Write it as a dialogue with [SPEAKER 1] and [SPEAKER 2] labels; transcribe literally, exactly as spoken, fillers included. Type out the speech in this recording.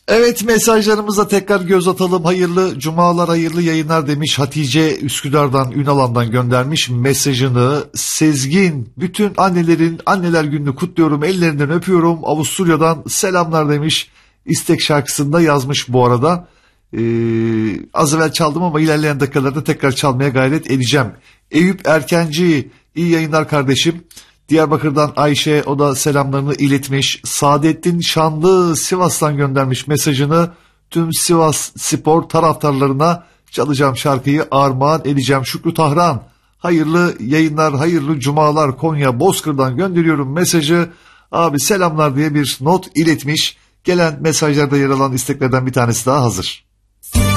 [SPEAKER 1] Evet, mesajlarımıza tekrar göz atalım. Hayırlı cumalar, hayırlı yayınlar demiş. Hatice Üsküdar'dan, Ünalan'dan göndermiş mesajını. Sezgin, bütün annelerin anneler gününü kutluyorum, ellerinden öpüyorum. Avusturya'dan selamlar demiş. İstek şarkısında yazmış bu arada. Ee, az evvel çaldım ama ilerleyen dakikalarda tekrar çalmaya gayret edeceğim. Eyüp Erkenci, iyi yayınlar kardeşim. Diyarbakır'dan Ayşe, o da selamlarını iletmiş. Saadettin Şanlı Sivas'tan göndermiş mesajını. Tüm Sivas Spor taraftarlarına çalacağım şarkıyı armağan edeceğim. Şükrü Tahran, hayırlı yayınlar, hayırlı cumalar, Konya Bozkır'dan gönderiyorum mesajı. Abi selamlar diye bir not iletmiş. Gelen mesajlarda yer alan isteklerden bir tanesi daha hazır.